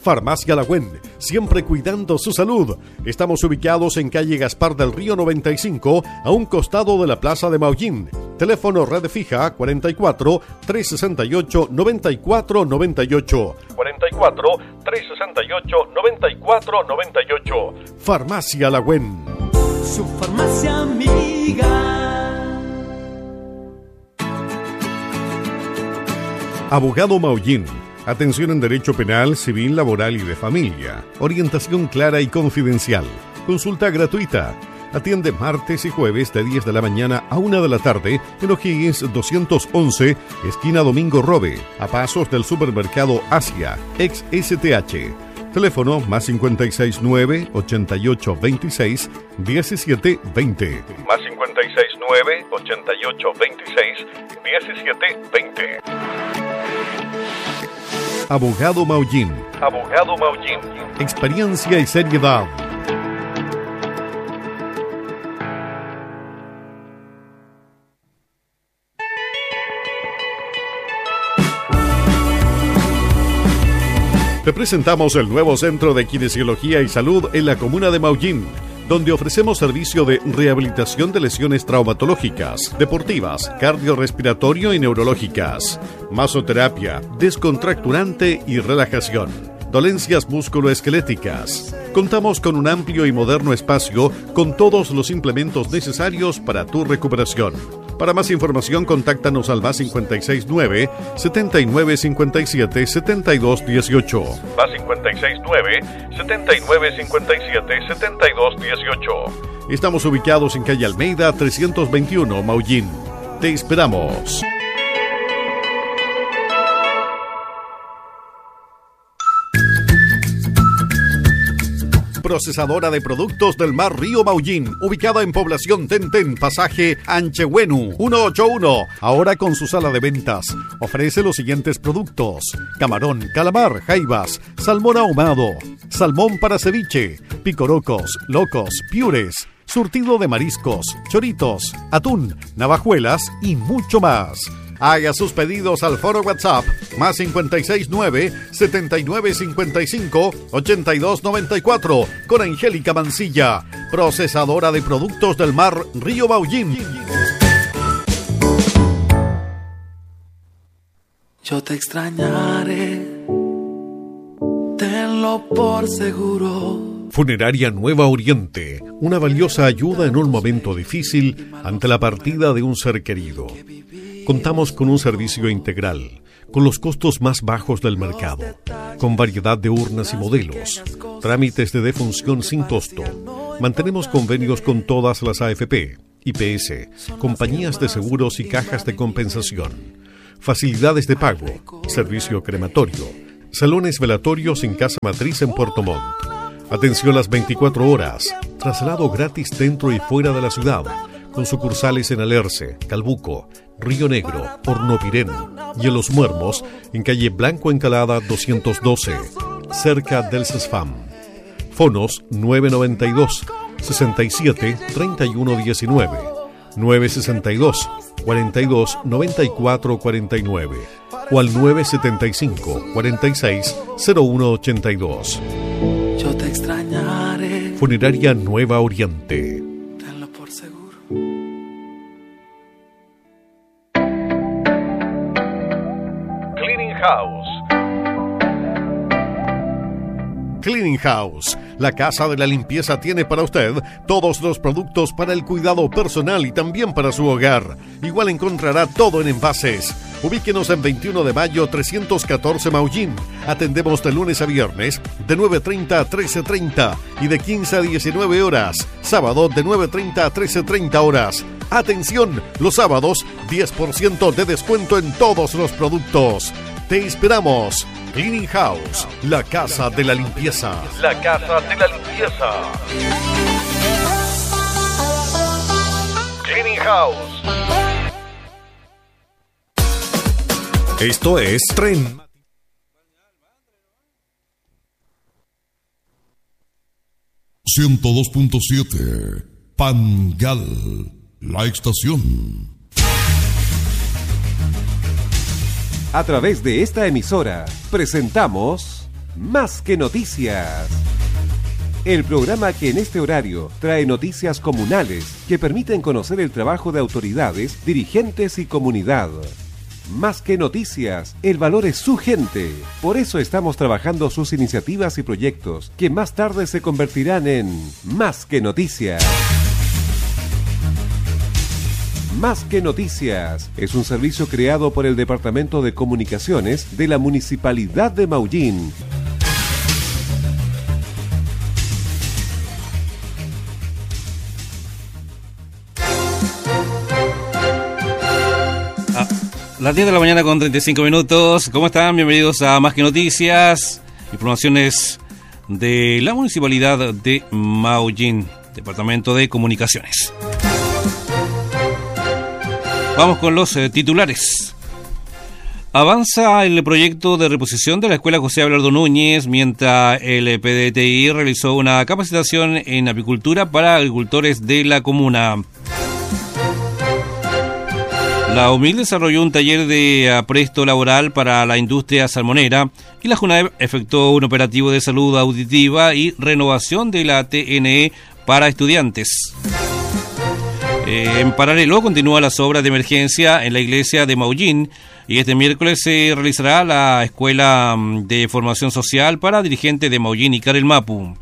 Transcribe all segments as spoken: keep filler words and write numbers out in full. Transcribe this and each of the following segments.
Farmacia Lagüen, siempre cuidando su salud. Estamos ubicados en calle Gaspar del Río noventa y cinco, a un costado de la Plaza de Maullín. Teléfono red fija cuarenta y cuatro, trescientos sesenta y ocho, noventa y cuatro noventa y ocho. cuarenta y cuatro, trescientos sesenta y ocho, noventa y cuatro noventa y ocho. Farmacia Lagüen. Su farmacia amiga. Abogado Maullín. Atención en derecho penal, civil, laboral y de familia. Orientación clara y confidencial. Consulta gratuita. Atiende martes y jueves de diez de la mañana a una de la tarde en O'Higgins doscientos once, esquina Domingo Robe, a pasos del supermercado Asia, ex S T H. Teléfono más cincuenta y seis nueve, ochenta y ocho veintiséis, diecisiete veinte. Más cincuenta y seis nueve, ochenta y ocho veintiséis, diecisiete veinte. Abogado Maullín. Abogado Maullín. Experiencia y seriedad. Te presentamos el nuevo Centro de Kinesiología y Salud en la comuna de Maullín, donde ofrecemos servicio de rehabilitación de lesiones traumatológicas, deportivas, cardiorrespiratorio y neurológicas, masoterapia, descontracturante y relajación, dolencias musculoesqueléticas. Contamos con un amplio y moderno espacio con todos los implementos necesarios para tu recuperación. Para más información, contáctanos al más cincuenta y seis nueve, setenta y nueve cincuenta y siete, setenta y dos dieciocho. Más cincuenta y seis nueve, setenta y nueve cincuenta y siete, setenta y dos dieciocho. Estamos ubicados en calle Almeida trescientos veintiuno, Maullín. Te esperamos. Procesadora de productos del mar Río Maullín, ubicada en población Tenten, pasaje Anchehuenu, ciento ochenta y uno. Ahora con su sala de ventas, ofrece los siguientes productos: camarón, calamar, jaivas, salmón ahumado, salmón para ceviche, picorocos, locos, piures, surtido de mariscos, choritos, atún, navajuelas y mucho más. Haga sus pedidos al foro WhatsApp más cincuenta y seis nueve, setenta y nueve cincuenta y cinco, ochenta y dos noventa y cuatro con Angélica Mancilla, procesadora de productos del mar Río Maullín. Yo te extrañaré, tenlo por seguro. Funeraria Nueva Oriente, una valiosa ayuda en un momento difícil ante la partida de un ser querido. Contamos con un servicio integral, con los costos más bajos del mercado, con variedad de urnas y modelos, trámites de defunción sin costo. Mantenemos convenios con todas las A F P, I P S, compañías de seguros y cajas de compensación. Facilidades de pago, servicio crematorio, salones velatorios en Casa Matriz en Puerto Montt. Atención las veinticuatro horas, traslado gratis dentro y fuera de la ciudad, con sucursales en Alerce, Calbuco, Río Negro, Hornopirén y en Los Muermos, en calle Blanco Encalada doscientos doce, cerca del CESFAM. Fonos nueve noventa y dos, sesenta y siete, treinta y uno diecinueve, nueve sesenta y dos, cuarenta y dos, noventa y cuatro cuarenta y nueve o al nueve setenta y cinco, cuarenta y seis, cero uno ochenta y dos. Yo te extrañaré. Funeraria Nueva Oriente. Tenlo por seguro. Cleaning House. Cleaning House, la casa de la limpieza, tiene para usted todos los productos para el cuidado personal y también para su hogar. Igual encontrará todo en envases. Ubíquenos en veintiuno de mayo trescientos catorce Maullín. Atendemos de lunes a viernes de nueve treinta a trece treinta y de quince a diecinueve horas. Sábado de nueve treinta a trece treinta horas. Atención, los sábados diez por ciento de descuento en todos los productos. Te esperamos. Cleaning House, la casa de la limpieza. La casa de la limpieza. Cleaning House. Esto es Tren. ciento dos punto siete Pangal, la estación. A través de esta emisora presentamos Más que Noticias. El programa que en este horario trae noticias comunales que permiten conocer el trabajo de autoridades, dirigentes y comunidad. Más que Noticias, el valor es su gente. Por eso estamos trabajando sus iniciativas y proyectos que más tarde se convertirán en Más que Noticias. Más que Noticias es un servicio creado por el Departamento de Comunicaciones de la Municipalidad de Maullín. Ah, las diez de la mañana con treinta y cinco minutos. ¿Cómo están? Bienvenidos a Más que Noticias. Informaciones de la Municipalidad de Maullín, Departamento de Comunicaciones. Vamos con los eh, titulares. Avanza el proyecto de reposición de la Escuela José Abelardo Núñez, mientras el P D T I realizó una capacitación en apicultura para agricultores de la comuna. La U M I L desarrolló un taller de apresto laboral para la industria salmonera y la JUNAEP efectuó un operativo de salud auditiva y renovación de la T N E para estudiantes. Eh, en paralelo, continúan las obras de emergencia en la iglesia de Maullín y este miércoles se realizará la Escuela de Formación Social para dirigentes de Maullín y Carelmapu.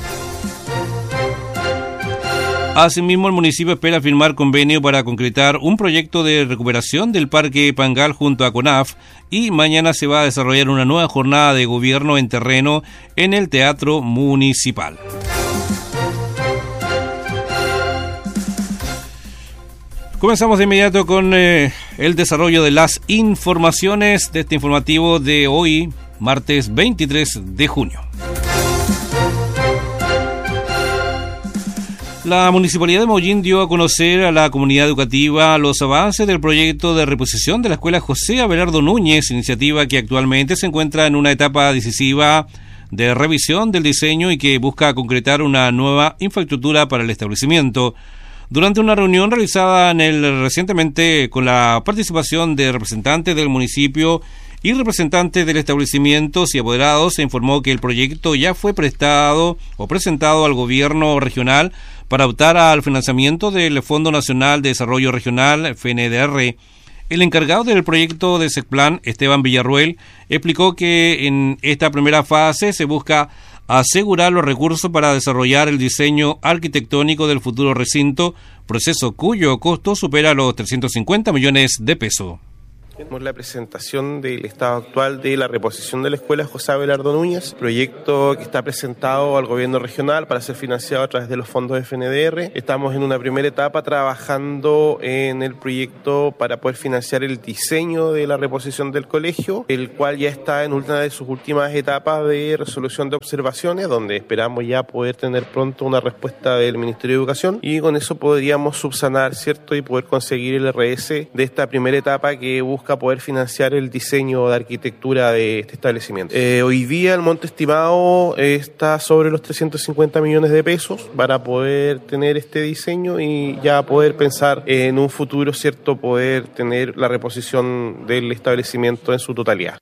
Asimismo, el municipio espera firmar convenio para concretar un proyecto de recuperación del Parque Pangal junto a CONAF y mañana se va a desarrollar una nueva jornada de gobierno en terreno en el Teatro Municipal. Comenzamos de inmediato con eh, el desarrollo de las informaciones de este informativo de hoy, martes veintitrés de junio. La Municipalidad de Maullín dio a conocer a la comunidad educativa los avances del proyecto de reposición de la Escuela José Abelardo Núñez, iniciativa que actualmente se encuentra en una etapa decisiva de revisión del diseño y que busca concretar una nueva infraestructura para el establecimiento. Durante una reunión realizada en el recientemente con la participación de representantes del municipio y representantes del establecimiento y apoderados, se informó que el proyecto ya fue prestado o presentado al gobierno regional para optar al financiamiento del Fondo Nacional de Desarrollo Regional, F N D R. El encargado del proyecto de SECPLAN, Esteban Villarruel, explicó que en esta primera fase se busca asegurar los recursos para desarrollar el diseño arquitectónico del futuro recinto, proceso cuyo costo supera los trescientos cincuenta millones de pesos. Tenemos la presentación del estado actual de la reposición de la Escuela José Abelardo Núñez, proyecto que está presentado al gobierno regional para ser financiado a través de los fondos F N D R. Estamos en una primera etapa trabajando en el proyecto para poder financiar el diseño de la reposición del colegio, el cual ya está en una de sus últimas etapas de resolución de observaciones, donde esperamos ya poder tener pronto una respuesta del Ministerio de Educación y con eso podríamos subsanar, ¿cierto?, y poder conseguir el R S de esta primera etapa que busca poder financiar el diseño de arquitectura de este establecimiento. Eh, hoy día el monto estimado está sobre los trescientos cincuenta millones de pesos para poder tener este diseño y ya poder pensar en un futuro, ¿cierto?, poder tener la reposición del establecimiento en su totalidad.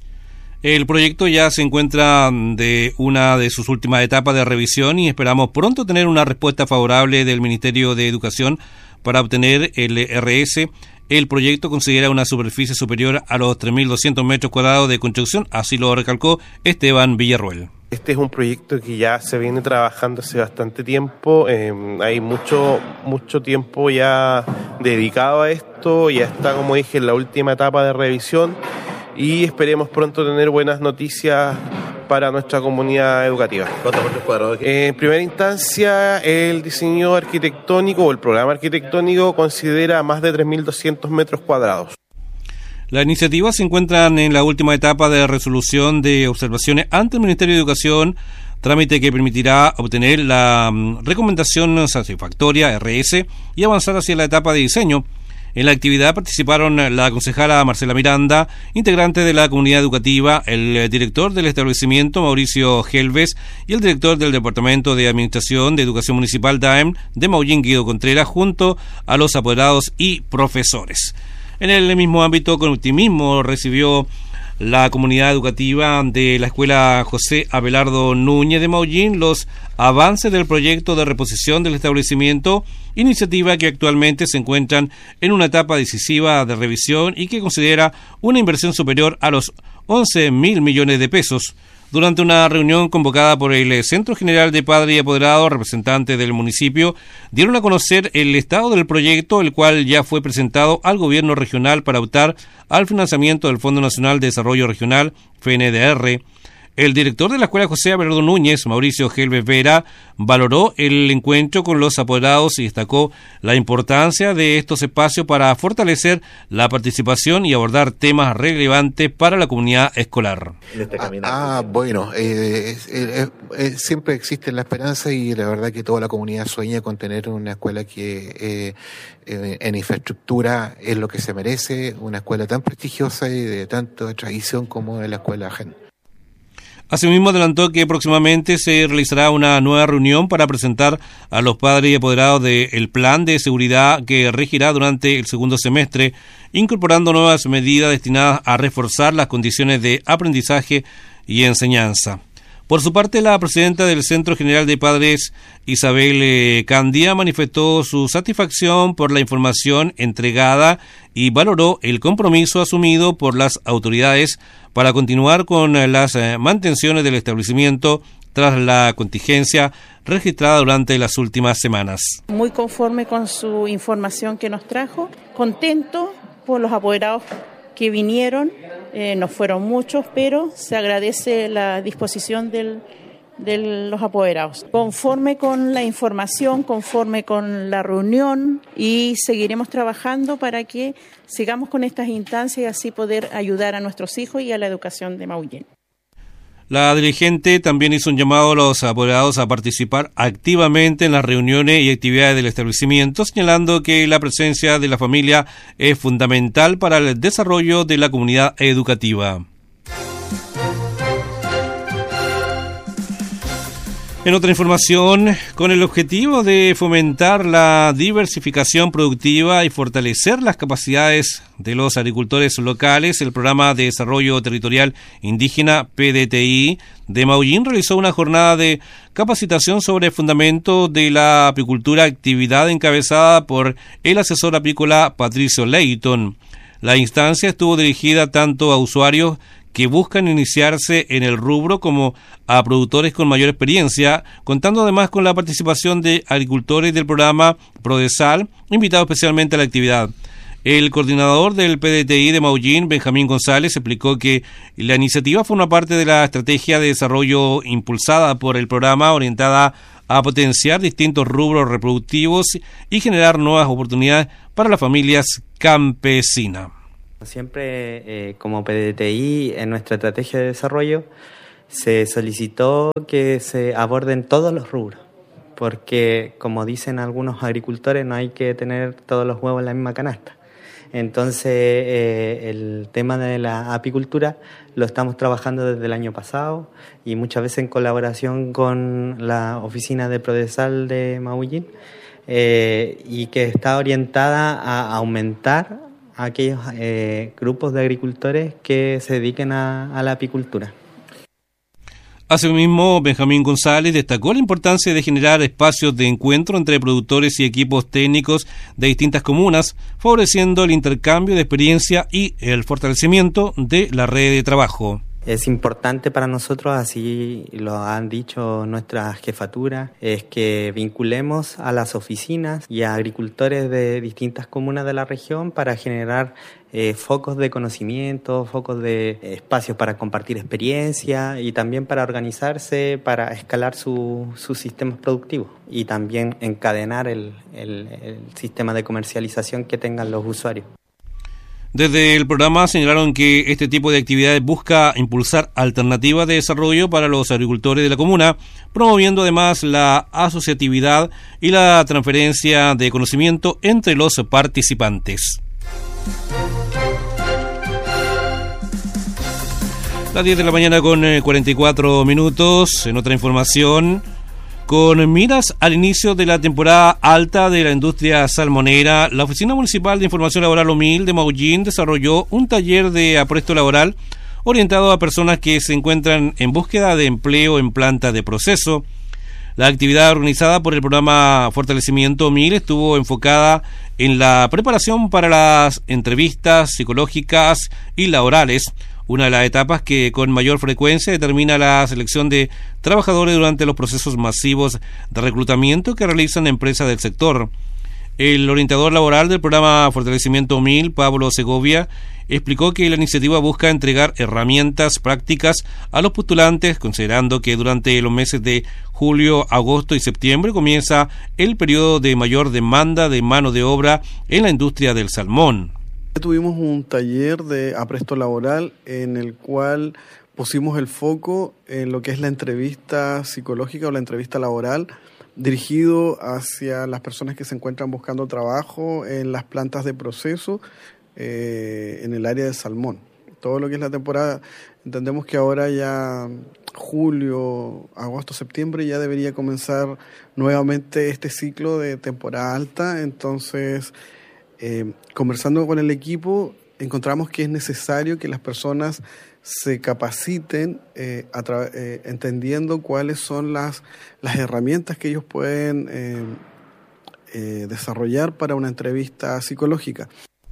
El proyecto ya se encuentra de una de sus últimas etapas de revisión y esperamos pronto tener una respuesta favorable del Ministerio de Educación para obtener el R S. El proyecto considera una superficie superior a los tres mil doscientos metros cuadrados de construcción, así lo recalcó Esteban Villarruel. Este es un proyecto que ya se viene trabajando hace bastante tiempo, eh, hay mucho, mucho tiempo ya dedicado a esto, ya está, como dije, en la última etapa de revisión y esperemos pronto tener buenas noticias para nuestra comunidad educativa. ¿Cuántos metros cuadrados? En primera instancia, el diseño arquitectónico o el programa arquitectónico considera más de tres mil doscientos metros cuadrados. Las iniciativas se encuentran en la última etapa de resolución de observaciones ante el Ministerio de Educación, trámite que permitirá obtener la recomendación satisfactoria R S y avanzar hacia la etapa de diseño. En la actividad participaron la concejala Marcela Miranda, integrante de la comunidad educativa, el director del establecimiento Mauricio Helves y el director del Departamento de Administración de Educación Municipal D A E M de Maullín, Guido Contreras, junto a los apoderados y profesores. En el mismo ámbito, con optimismo, recibió la comunidad educativa de la Escuela José Abelardo Núñez de Maullín los avances del proyecto de reposición del establecimiento, iniciativa que actualmente se encuentran en una etapa decisiva de revisión y que considera una inversión superior a los once mil millones de pesos. Durante una reunión convocada por el Centro General de Padres y Apoderados, representantes del municipio dieron a conocer el estado del proyecto, el cual ya fue presentado al gobierno regional para optar al financiamiento del Fondo Nacional de Desarrollo Regional, F N D R. El director de la Escuela José Abelardo Núñez, Mauricio Gelves Vera, valoró el encuentro con los apoderados y destacó la importancia de estos espacios para fortalecer la participación y abordar temas relevantes para la comunidad escolar. Ah, ah bueno, eh, eh, eh, siempre existe la esperanza y la verdad que toda la comunidad sueña con tener una escuela que eh, eh, en infraestructura es lo que se merece, una escuela tan prestigiosa y de tanta tradición como es la escuela Gen. Asimismo, adelantó que próximamente se realizará una nueva reunión para presentar a los padres y apoderados del plan de seguridad que regirá durante el segundo semestre, incorporando nuevas medidas destinadas a reforzar las condiciones de aprendizaje y enseñanza. Por su parte, la presidenta del Centro General de Padres, Isabel Candia, manifestó su satisfacción por la información entregada y valoró el compromiso asumido por las autoridades para continuar con las mantenciones del establecimiento tras la contingencia registrada durante las últimas semanas. Muy conforme con su información que nos trajo, contento por los apoderados que vinieron, eh, no fueron muchos, pero se agradece la disposición del, de los apoderados. Conforme con la información, conforme con la reunión, y seguiremos trabajando para que sigamos con estas instancias y así poder ayudar a nuestros hijos y a la educación de Maullín. La dirigente también hizo un llamado a los apoderados a participar activamente en las reuniones y actividades del establecimiento, señalando que la presencia de la familia es fundamental para el desarrollo de la comunidad educativa. En otra información, con el objetivo de fomentar la diversificación productiva y fortalecer las capacidades de los agricultores locales, el Programa de Desarrollo Territorial Indígena P D T I de Maullín realizó una jornada de capacitación sobre fundamentos de la apicultura, actividad encabezada por el asesor apícola Patricio Leighton. La instancia estuvo dirigida tanto a usuarios que buscan iniciarse en el rubro como a productores con mayor experiencia, contando además con la participación de agricultores del programa Prodesal, invitados especialmente a la actividad. El coordinador del P D T I de Maullín, Benjamín González, explicó que la iniciativa forma parte de la estrategia de desarrollo impulsada por el programa, orientada a potenciar distintos rubros reproductivos y generar nuevas oportunidades para las familias campesinas. Siempre, eh, como P D T I, en nuestra estrategia de desarrollo, se solicitó que se aborden todos los rubros, porque, como dicen algunos agricultores, no hay que tener todos los huevos en la misma canasta. Entonces, eh, el tema de la apicultura lo estamos trabajando desde el año pasado y muchas veces en colaboración con la oficina de Prodesal de Maullín, eh, y que está orientada a aumentar a aquellos eh, grupos de agricultores que se dediquen a, a la apicultura. Asimismo, Benjamín González destacó la importancia de generar espacios de encuentro entre productores y equipos técnicos de distintas comunas, favoreciendo el intercambio de experiencia y el fortalecimiento de la red de trabajo. Es importante para nosotros, así lo han dicho nuestras jefaturas, es que vinculemos a las oficinas y a agricultores de distintas comunas de la región para generar eh, focos de conocimiento, focos de eh, espacios para compartir experiencia y también para organizarse, para escalar su, sus sistemas productivos y también encadenar el, el, el sistema de comercialización que tengan los usuarios. Desde el programa señalaron que este tipo de actividades busca impulsar alternativas de desarrollo para los agricultores de la comuna, promoviendo además la asociatividad y la transferencia de conocimiento entre los participantes. Las diez de la mañana con cuarenta y cuatro minutos. En otra información, con miras al inicio de la temporada alta de la industria salmonera, la Oficina Municipal de Información Laboral O M I L de Maullín desarrolló un taller de apresto laboral orientado a personas que se encuentran en búsqueda de empleo en planta de proceso. La actividad organizada por el programa Fortalecimiento mil estuvo enfocada en la preparación para las entrevistas psicológicas y laborales, una de las etapas que con mayor frecuencia determina la selección de trabajadores durante los procesos masivos de reclutamiento que realizan empresas del sector. El orientador laboral del programa Fortalecimiento mil, Pablo Segovia, explicó que la iniciativa busca entregar herramientas prácticas a los postulantes, considerando que durante los meses de julio, agosto y septiembre comienza el periodo de mayor demanda de mano de obra en la industria del salmón. Tuvimos un taller de apresto laboral en el cual pusimos el foco en lo que es la entrevista psicológica o la entrevista laboral, dirigido hacia las personas que se encuentran buscando trabajo en las plantas de proceso eh, en el área de salmón. Todo lo que es la temporada, entendemos que ahora ya julio, agosto, septiembre ya debería comenzar nuevamente este ciclo de temporada alta. Entonces, eh, conversando con el equipo, encontramos que es necesario que las personas se capaciten eh, a tra- eh, entendiendo cuáles son las, las herramientas que ellos pueden eh, eh, desarrollar para una entrevista psicológica.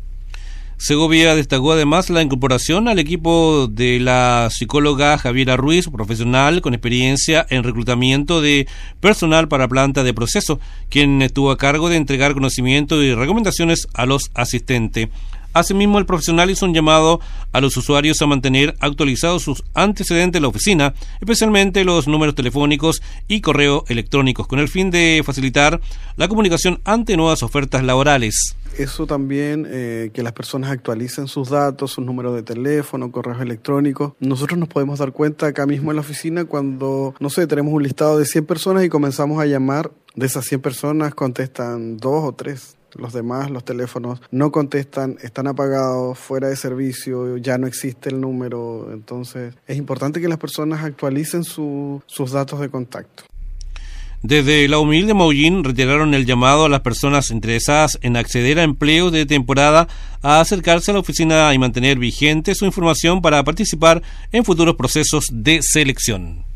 Segovia destacó además la incorporación al equipo de la psicóloga Javiera Ruiz, profesional con experiencia en reclutamiento de personal para planta de proceso, quien estuvo a cargo de entregar conocimiento y recomendaciones a los asistentes. Asimismo, el profesional hizo un llamado a los usuarios a mantener actualizados sus antecedentes en la oficina, especialmente los números telefónicos y correo electrónicos, con el fin de facilitar la comunicación ante nuevas ofertas laborales. Eso también, eh, que las personas actualicen sus datos, sus números de teléfono, correos electrónicos. Nosotros nos podemos dar cuenta acá mismo en la oficina cuando, no sé, tenemos un listado de cien personas y comenzamos a llamar. De esas cien personas contestan dos o tres. Los demás, los teléfonos no contestan, están apagados, fuera de servicio, ya no existe el número. Entonces, es importante que las personas actualicen su, sus datos de contacto. Desde la Humilde Maullín retiraron el llamado a las personas interesadas en acceder a empleos de temporada a acercarse a la oficina y mantener vigente su información para participar en futuros procesos de selección.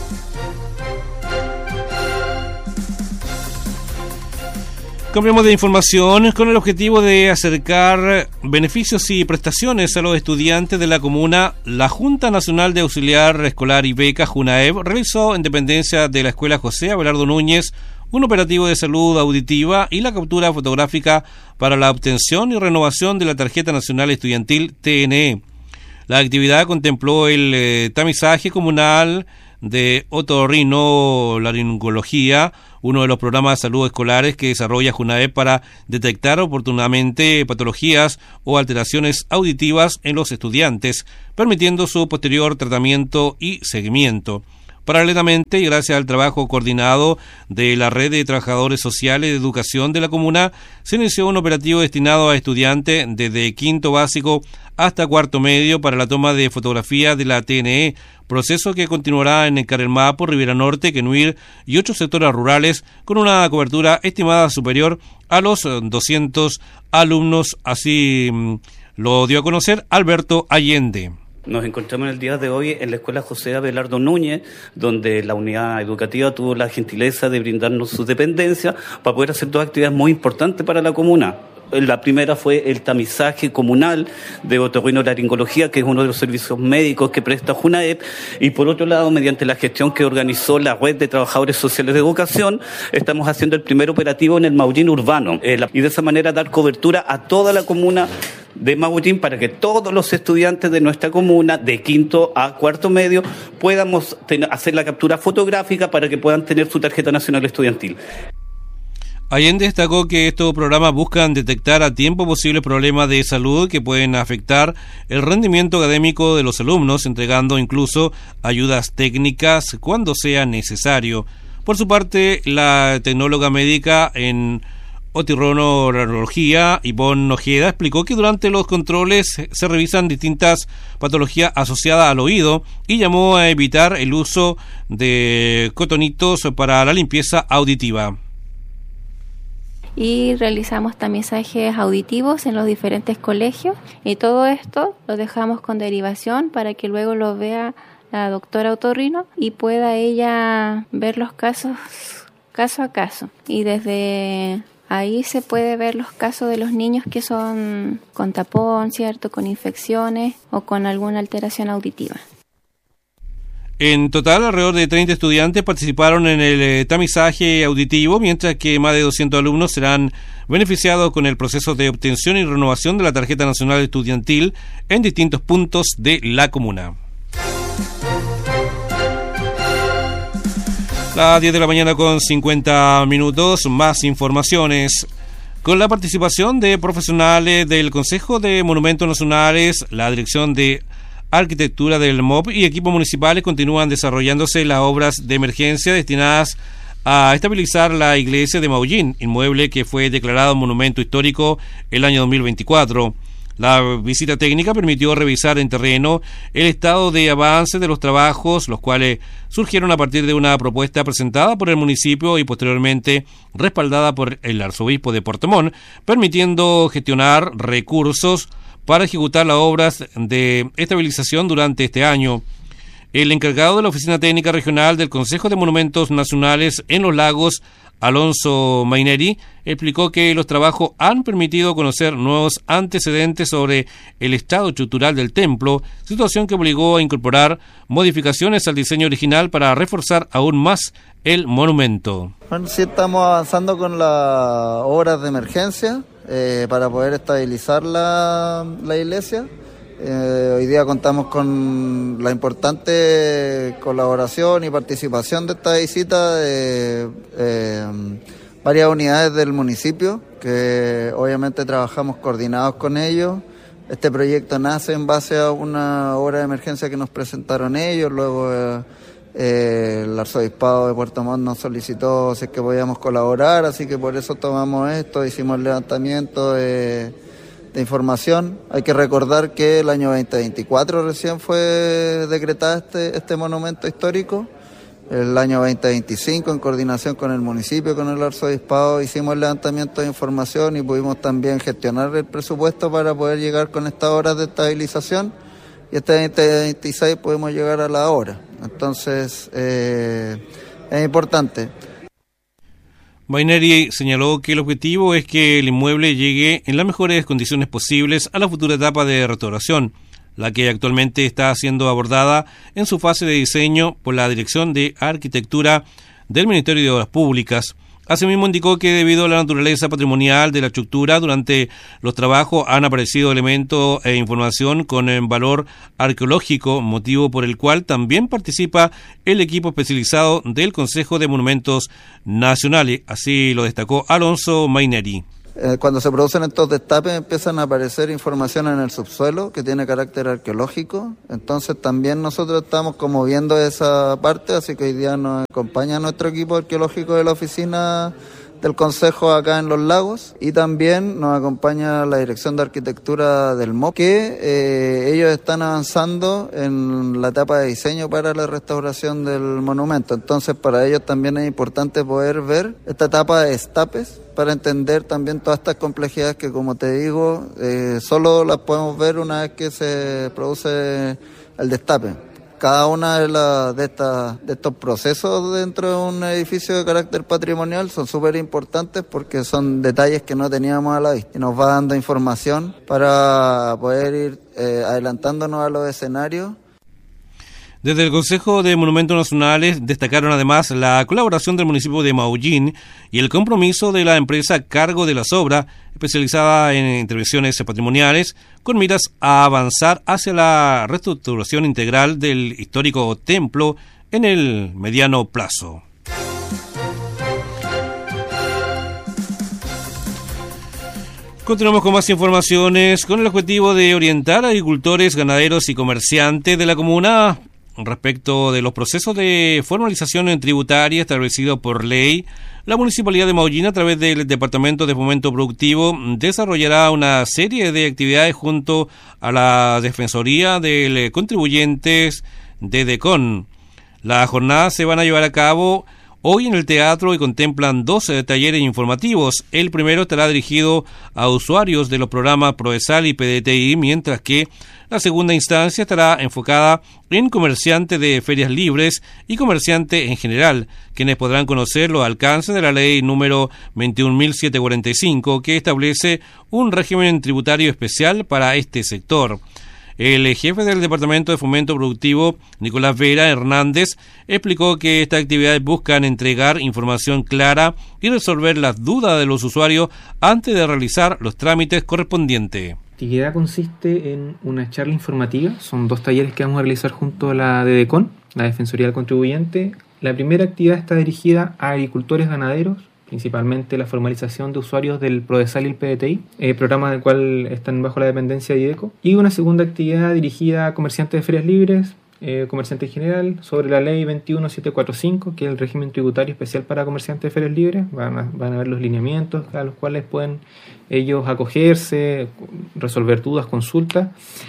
Cambiamos de información con el objetivo de acercar beneficios y prestaciones a los estudiantes de la comuna. La Junta Nacional de Auxiliar Escolar y Beca, JUNAEB, realizó en dependencia de la Escuela José Abelardo Núñez un operativo de salud auditiva y la captura fotográfica para la obtención y renovación de la Tarjeta Nacional Estudiantil T N E. La actividad contempló el eh, tamizaje comunal de otorrinolaringología, uno de los programas de salud escolares que desarrolla JUNAEB para detectar oportunamente patologías o alteraciones auditivas en los estudiantes, permitiendo su posterior tratamiento y seguimiento. Paralelamente, y gracias al trabajo coordinado de la Red de Trabajadores Sociales de Educación de la Comuna, se inició un operativo destinado a estudiantes desde quinto básico hasta cuarto medio para la toma de fotografías de la T N E, proceso que continuará en Carelmapo, Rivera Norte, Quenuir y otros sectores rurales, con una cobertura estimada superior a los doscientos alumnos. Así lo dio a conocer Alberto Allende. Nos encontramos en el día de hoy en la Escuela José Abelardo Núñez, donde la unidad educativa tuvo la gentileza de brindarnos sus dependencias para poder hacer dos actividades muy importantes para la comuna. La primera fue el tamizaje comunal de otorrinolaringología, que es uno de los servicios médicos que presta JUNAEB, y por otro lado, mediante la gestión que organizó la Red de Trabajadores Sociales de Educación, estamos haciendo el primer operativo en el Maullín urbano, eh, la, y de esa manera dar cobertura a toda la comuna de Maullín para que todos los estudiantes de nuestra comuna, de quinto a cuarto medio, podamos ten- hacer la captura fotográfica para que puedan tener su tarjeta nacional estudiantil. Allende destacó que estos programas buscan detectar a tiempo posibles problemas de salud que pueden afectar el rendimiento académico de los alumnos, entregando incluso ayudas técnicas cuando sea necesario. Por su parte, la tecnóloga médica en otorrinolaringología, Ivonne Ojeda, explicó que durante los controles se revisan distintas patologías asociadas al oído y llamó a evitar el uso de cotonitos para la limpieza auditiva. y realizamos tamizajes auditivos en los diferentes colegios, y todo esto lo dejamos con derivación para que luego lo vea la doctora otorrino y pueda ella ver los casos caso a caso, y desde ahí se puede ver los casos de los niños que son con tapón, ¿cierto?, con infecciones o con alguna alteración auditiva. En total, alrededor de treinta estudiantes participaron en el eh, tamizaje auditivo, mientras que más de doscientos alumnos serán beneficiados con el proceso de obtención y renovación de la Tarjeta Nacional Estudiantil en distintos puntos de la comuna. Las diez de la mañana con cincuenta minutos, más informaciones. Con la participación de profesionales del Consejo de Monumentos Nacionales, la Dirección de Arquitectura del M O P y equipos municipales continúan desarrollándose las obras de emergencia destinadas a estabilizar la iglesia de Maullín, inmueble que fue declarado monumento histórico el año dos mil veinticuatro. La visita técnica permitió revisar en terreno el estado de avance de los trabajos, los cuales surgieron a partir de una propuesta presentada por el municipio y posteriormente respaldada por el arzobispo de Puerto Montt, permitiendo gestionar recursos para ejecutar las obras de estabilización durante este año. El encargado de la Oficina Técnica Regional del Consejo de Monumentos Nacionales en los Lagos, Alonso Maineri, explicó que los trabajos han permitido conocer nuevos antecedentes sobre el estado estructural del templo, situación que obligó a incorporar modificaciones al diseño original para reforzar aún más el monumento. Bueno, sí estamos avanzando con las obras de emergencia eh, para poder estabilizar la, la iglesia. Eh, hoy día contamos con la importante colaboración y participación de esta visita de eh, varias unidades del municipio, que obviamente trabajamos coordinados con ellos. Este proyecto nace en base a una obra de emergencia que nos presentaron ellos, luego eh, eh, el arzobispado de Puerto Montt nos solicitó si es que podíamos colaborar, así que por eso tomamos esto, hicimos el levantamiento de... de información. Hay que recordar que el año veinte veinticuatro recién fue decretado este, este monumento histórico. El año veinte veinticinco, en coordinación con el municipio, con el arzobispado, hicimos el levantamiento de información y pudimos también gestionar el presupuesto para poder llegar con estas obras de estabilización, y este veinte veintiséis pudimos llegar a la obra. Entonces, eh, es importante. Maineri señaló que el objetivo es que el inmueble llegue en las mejores condiciones posibles a la futura etapa de restauración, la que actualmente está siendo abordada en su fase de diseño por la Dirección de Arquitectura del Ministerio de Obras Públicas. Asimismo, indicó que debido a la naturaleza patrimonial de la estructura, durante los trabajos han aparecido elementos e información con valor arqueológico, motivo por el cual también participa el equipo especializado del Consejo de Monumentos Nacionales. Así lo destacó Alonso Maineri. Eh, cuando se producen estos destapes empiezan a aparecer información en el subsuelo que tiene carácter arqueológico, entonces también nosotros estamos como viendo esa parte, así que hoy día nos acompaña nuestro equipo arqueológico de la oficina del Consejo acá en Los Lagos, y también nos acompaña la Dirección de Arquitectura del M O P, que eh, ellos están avanzando en la etapa de diseño para la restauración del monumento. Entonces para ellos también es importante poder ver esta etapa de destapes para entender también todas estas complejidades que, como te digo, eh, solo las podemos ver una vez que se produce el destape. Cada una de, la, de, esta, de estos procesos dentro de un edificio de carácter patrimonial son súper importantes porque son detalles que no teníamos a la vista y nos va dando información para poder ir eh, adelantándonos a los escenarios. Desde el Consejo de Monumentos Nacionales destacaron además la colaboración del municipio de Maullín y el compromiso de la empresa a cargo de las obras, especializada en intervenciones patrimoniales, con miras a avanzar hacia la reestructuración integral del histórico templo en el mediano plazo. Continuamos con más informaciones con el objetivo de orientar a agricultores, ganaderos y comerciantes de la comuna respecto de los procesos de formalización tributaria establecidos por ley. La Municipalidad de Maullín, a través del Departamento de Fomento Productivo, desarrollará una serie de actividades junto a la Defensoría de Contribuyentes de DECON. Las jornadas se van a llevar a cabo hoy en el teatro y contemplan doce talleres informativos. El primero estará dirigido a usuarios de los programas Prodesal y P D T I, mientras que la segunda instancia estará enfocada en comerciantes de ferias libres y comerciantes en general, quienes podrán conocer los alcances de la ley número veintiún mil setecientos cuarenta y cinco, que establece un régimen tributario especial para este sector. El jefe del Departamento de Fomento Productivo, Nicolás Vera Hernández, explicó que estas actividades buscan entregar información clara y resolver las dudas de los usuarios antes de realizar los trámites correspondientes. La actividad consiste en una charla informativa, son dos talleres que vamos a realizar junto a la DEDECON, la Defensoría del Contribuyente. La primera actividad está dirigida a agricultores ganaderos, principalmente la formalización de usuarios del Prodesal y el P D T I, eh, programa del cual están bajo la dependencia de IDECO, y una segunda actividad dirigida a comerciantes de ferias libres, eh, comerciantes en general, sobre la ley veintiún mil setecientos cuarenta y cinco, que es el régimen tributario especial para comerciantes de ferias libres. Van a, van a ver los lineamientos a los cuales pueden ellos acogerse, resolver dudas, consultas.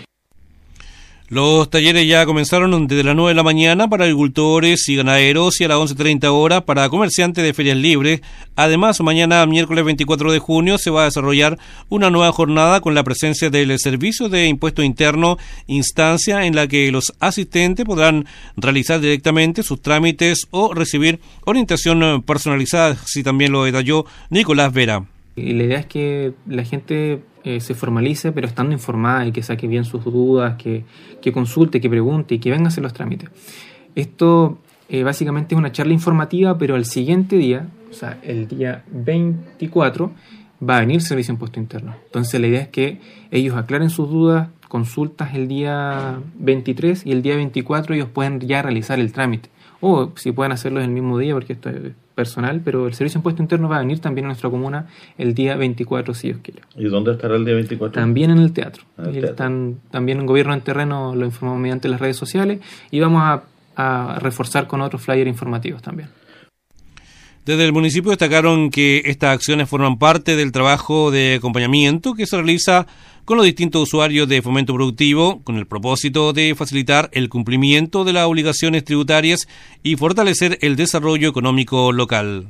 Los talleres ya comenzaron desde las nueve de la mañana para agricultores y ganaderos y a las once treinta horas para comerciantes de ferias libres. Además, mañana, miércoles veinticuatro de junio, se va a desarrollar una nueva jornada con la presencia del Servicio de Impuesto Interno, instancia en la que los asistentes podrán realizar directamente sus trámites o recibir orientación personalizada, así también lo detalló Nicolás Vera. Y la idea es que la gente eh, se formalice, pero estando informada y que saque bien sus dudas, que, que consulte, que pregunte y que venga a hacer los trámites. Esto eh, básicamente es una charla informativa, pero al siguiente día, o sea, el día veinticuatro, va a venir Servicio de Impuesto Interno. Entonces la idea es que ellos aclaren sus dudas, consultas el día veintitrés y el día veinticuatro ellos pueden ya realizar el trámite. O si pueden hacerlo el mismo día, porque esto es personal, pero el Servicio de Impuesto Interno va a venir también a nuestra comuna el día veinticuatro, si Dios quiere. ¿Y dónde estará el día veinticuatro? También en el teatro. Ah, el y teatro. Están también en Gobierno en Terreno, lo informamos mediante las redes sociales, y vamos a, a reforzar con otros flyers informativos también. Desde el municipio destacaron que estas acciones forman parte del trabajo de acompañamiento que se realiza con los distintos usuarios de fomento productivo, con el propósito de facilitar el cumplimiento de las obligaciones tributarias y fortalecer el desarrollo económico local.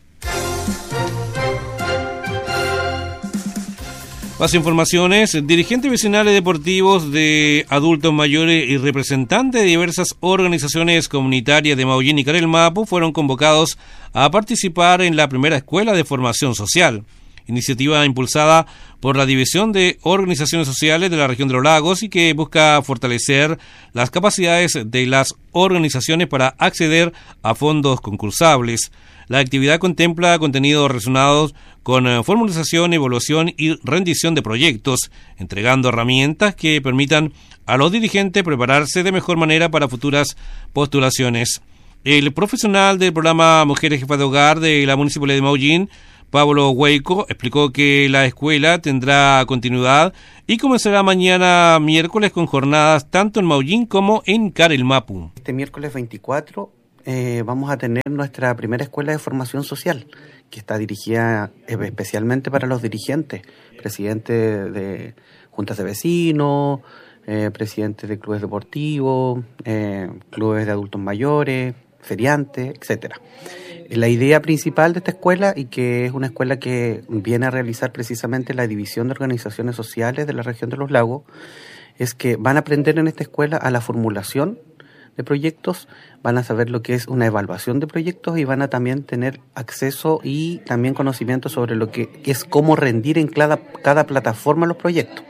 Más informaciones. Dirigentes vecinales deportivos de adultos mayores y representantes de diversas organizaciones comunitarias de Maullín y Carelmapu fueron convocados a participar en la primera escuela de formación social, iniciativa impulsada por la División de Organizaciones Sociales de la Región de los Lagos y que busca fortalecer las capacidades de las organizaciones para acceder a fondos concursables. La actividad contempla contenidos relacionados con formalización, evaluación y rendición de proyectos, entregando herramientas que permitan a los dirigentes prepararse de mejor manera para futuras postulaciones. El profesional del programa Mujeres Jefas de Hogar de la Municipalidad de Maullín, Pablo Huayco, explicó que la escuela tendrá continuidad y comenzará mañana miércoles con jornadas tanto en Maullín como en Carelmapu. Este miércoles veinticuatro eh, vamos a tener nuestra primera escuela de formación social, que está dirigida especialmente para los dirigentes, presidentes de juntas de vecinos, eh, presidentes de clubes deportivos, eh, clubes de adultos mayores, feriantes, etcétera. La idea principal de esta escuela, y que es una escuela que viene a realizar precisamente la División de Organizaciones Sociales de la Región de los Lagos, es que van a aprender en esta escuela a la formulación de proyectos, van a saber lo que es una evaluación de proyectos y van a también tener acceso y también conocimiento sobre lo que es cómo rendir en cada, cada plataforma los proyectos.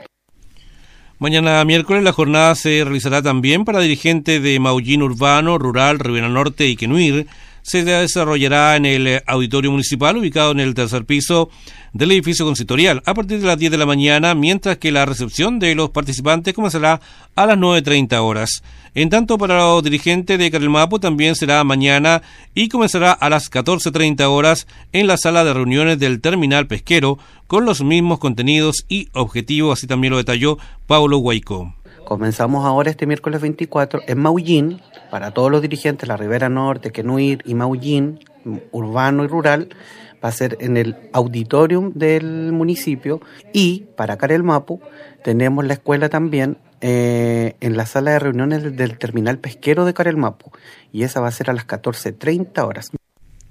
Mañana miércoles la jornada se realizará también para dirigentes de Maullín Urbano, Rural, Ribera Norte y Quenuir. Se desarrollará en el auditorio municipal ubicado en el tercer piso del edificio consistorial a partir de las diez de la mañana, mientras que la recepción de los participantes comenzará a las nueve treinta horas. En tanto, para los dirigentes de Carelmapu también será mañana y comenzará a las catorce treinta horas en la sala de reuniones del terminal pesquero con los mismos contenidos y objetivos, así también lo detalló Pablo Huayco. Comenzamos ahora este miércoles veinticuatro en Maullín, para todos los dirigentes, la Ribera Norte, Quenuir y Maullín, urbano y rural, va a ser en el auditorium del municipio, y para Carelmapu tenemos la escuela también eh, en la sala de reuniones del terminal pesquero de Carelmapu, y esa va a ser a las catorce treinta horas.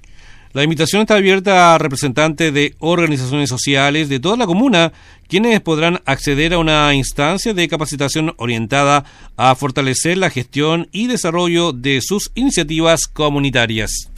La invitación está abierta a representantes de organizaciones sociales de toda la comuna, quienes podrán acceder a una instancia de capacitación orientada a fortalecer la gestión y desarrollo de sus iniciativas comunitarias.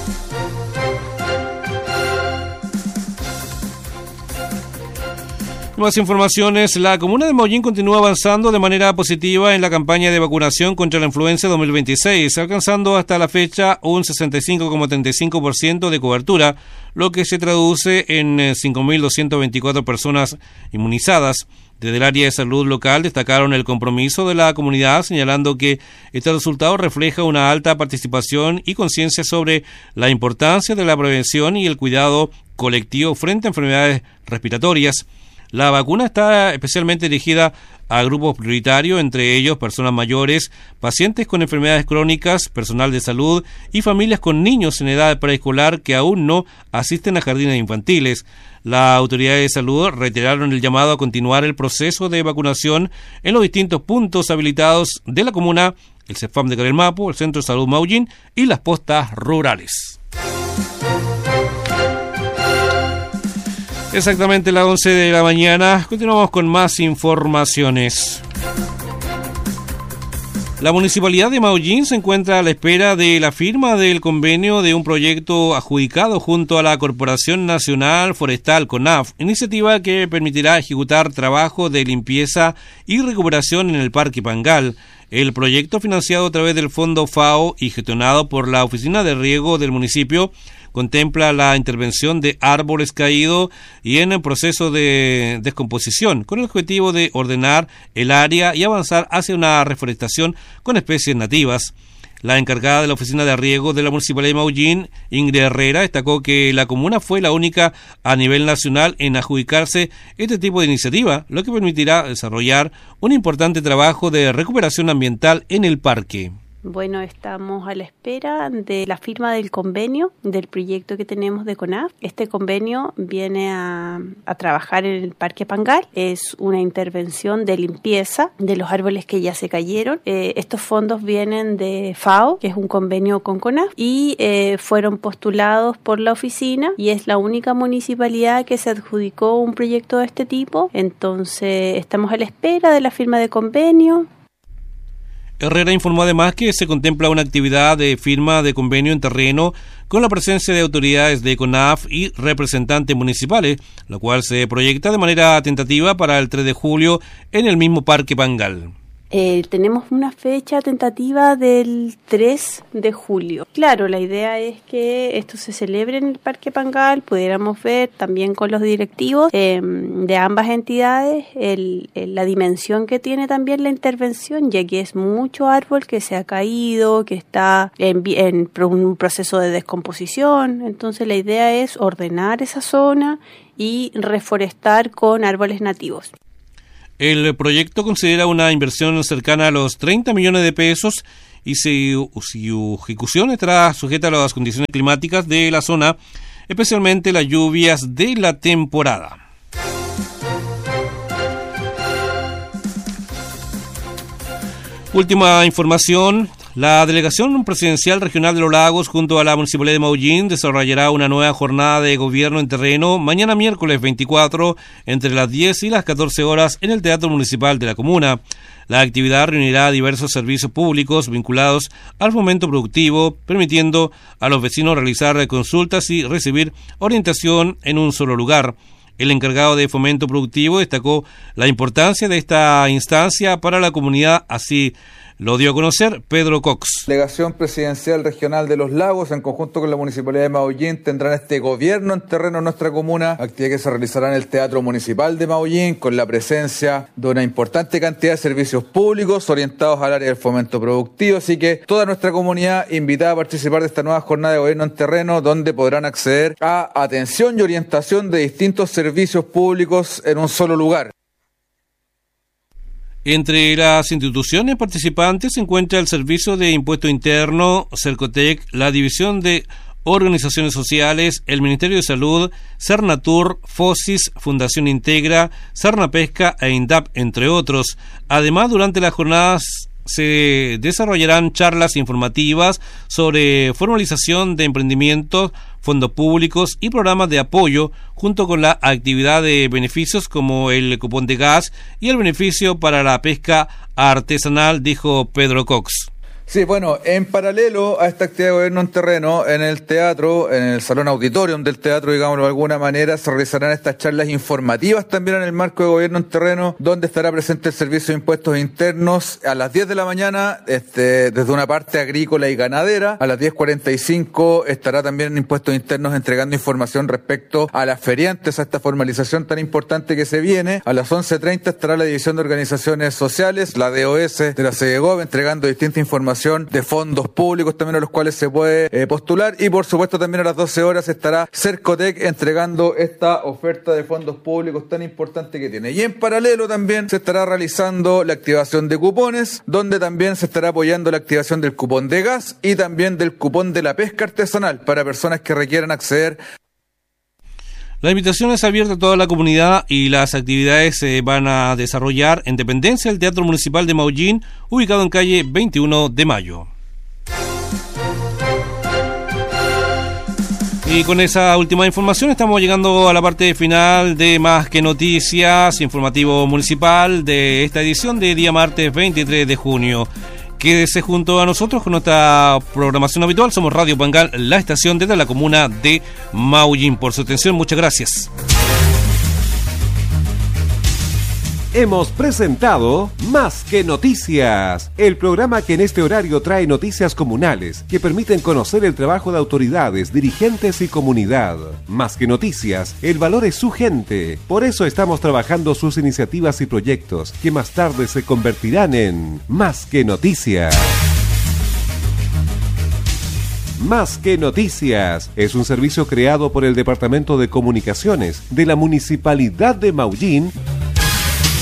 Más informaciones. La comuna de Maullín continúa avanzando de manera positiva en la campaña de vacunación contra la influenza dos mil veintiséis, alcanzando hasta la fecha un sesenta y cinco coma treinta y cinco por ciento de cobertura, lo que se traduce en cinco mil doscientas veinticuatro personas inmunizadas. Desde el área de salud local destacaron el compromiso de la comunidad, señalando que este resultado refleja una alta participación y conciencia sobre la importancia de la prevención y el cuidado colectivo frente a enfermedades respiratorias. La vacuna está especialmente dirigida a grupos prioritarios, entre ellos personas mayores, pacientes con enfermedades crónicas, personal de salud y familias con niños en edad preescolar que aún no asisten a jardines infantiles. Las autoridades de salud reiteraron el llamado a continuar el proceso de vacunación en los distintos puntos habilitados de la comuna, el CEFAM de Carelmapo, el Centro de Salud Maullín y las postas rurales. Exactamente las once de la mañana. Continuamos con más informaciones. La Municipalidad de Maullín se encuentra a la espera de la firma del convenio de un proyecto adjudicado junto a la Corporación Nacional Forestal CONAF, iniciativa que permitirá ejecutar trabajo de limpieza y recuperación en el Parque Pangal. El proyecto, financiado a través del Fondo FAO y gestionado por la Oficina de Riego del municipio, contempla la intervención de árboles caídos y en el proceso de descomposición, con el objetivo de ordenar el área y avanzar hacia una reforestación con especies nativas. La encargada de la Oficina de Riego de la Municipalidad de Maullín, Ingrid Herrera, destacó que la comuna fue la única a nivel nacional en adjudicarse este tipo de iniciativa, lo que permitirá desarrollar un importante trabajo de recuperación ambiental en el parque. Bueno, estamos a la espera de la firma del convenio del proyecto que tenemos de CONAF. Este convenio viene a, a trabajar en el Parque Pangal. Es una intervención de limpieza de los árboles que ya se cayeron. Eh, estos fondos vienen de FAO, que es un convenio con CONAF, y eh, fueron postulados por la oficina y es la única municipalidad que se adjudicó un proyecto de este tipo. Entonces, estamos a la espera de la firma de convenio. Herrera informó además que se contempla una actividad de firma de convenio en terreno con la presencia de autoridades de CONAF y representantes municipales, lo cual se proyecta de manera tentativa para el tres de julio en el mismo Parque Pangal. Eh, tenemos una fecha tentativa del tres de julio. Claro, la idea es que esto se celebre en el Parque Pangal, pudiéramos ver también con los directivos eh, de ambas entidades el, el, la dimensión que tiene también la intervención, ya que es mucho árbol que se ha caído, que está en, en un proceso de descomposición. Entonces la idea es ordenar esa zona y reforestar con árboles nativos. El proyecto considera una inversión cercana a los treinta millones de pesos y su, su ejecución estará sujeta a las condiciones climáticas de la zona, especialmente las lluvias de la temporada. Última información. La Delegación Presidencial Regional de los Lagos junto a la Municipalidad de Maullín desarrollará una nueva jornada de gobierno en terreno mañana miércoles veinticuatro entre las diez y las catorce horas en el Teatro Municipal de la comuna. La actividad reunirá diversos servicios públicos vinculados al fomento productivo, permitiendo a los vecinos realizar consultas y recibir orientación en un solo lugar. El encargado de fomento productivo destacó la importancia de esta instancia para la comunidad, así lo dio a conocer Pedro Cox. Delegación Presidencial Regional de los Lagos, en conjunto con la Municipalidad de Maullín, tendrán este gobierno en terreno en nuestra comuna, actividad que se realizará en el Teatro Municipal de Maullín, con la presencia de una importante cantidad de servicios públicos orientados al área del fomento productivo, así que toda nuestra comunidad invitada a participar de esta nueva jornada de gobierno en terreno, donde podrán acceder a atención y orientación de distintos servicios públicos en un solo lugar. Entre las instituciones participantes se encuentra el Servicio de Impuesto Interno, Cercotec, la División de Organizaciones Sociales, el Ministerio de Salud, Cernatur, FOSIS, Fundación Integra, Sarnapesca e INDAP, entre otros. Además, durante las jornadas se desarrollarán charlas informativas sobre formalización de emprendimientos, fondos públicos y programas de apoyo, junto con la actividad de beneficios como el cupón de gas y el beneficio para la pesca artesanal, dijo Pedro Cox. Sí, bueno, en paralelo a esta actividad de gobierno en terreno, en el teatro, en el salón auditorium del teatro, digámoslo de alguna manera, se realizarán estas charlas informativas también en el marco de gobierno en terreno, donde estará presente el Servicio de Impuestos Internos a las diez de la mañana, este, desde una parte agrícola y ganadera. A las diez cuarenta y cinco estará también en Impuestos Internos entregando información respecto a las feriantes, a esta formalización tan importante que se viene. A las once treinta estará la División de Organizaciones Sociales, la D O S de la SEGEGOV, entregando distinta información de fondos públicos también a los cuales se puede eh, postular, y por supuesto también a las doce horas estará Cercotec entregando esta oferta de fondos públicos tan importante que tiene. Y en paralelo también se estará realizando la activación de cupones, donde también se estará apoyando la activación del cupón de gas y también del cupón de la pesca artesanal para personas que requieran acceder. La invitación es abierta a toda la comunidad y las actividades se van a desarrollar en dependencia del Teatro Municipal de Maullín, ubicado en calle veintiuno de mayo. Y con esa última información estamos llegando a la parte final de Más que Noticias, informativo municipal de esta edición de día martes veintitrés de junio. Quédese junto a nosotros con nuestra programación habitual. Somos Radio Pangal, la estación desde la comuna de Maullín. Por su atención, muchas gracias. Hemos presentado Más que Noticias, el programa que en este horario trae noticias comunales que permiten conocer el trabajo de autoridades, dirigentes y comunidad. Más que Noticias, el valor es su gente. Por eso estamos trabajando sus iniciativas y proyectos que más tarde se convertirán en Más que Noticias. Más que Noticias es un servicio creado por el Departamento de Comunicaciones de la Municipalidad de Maullín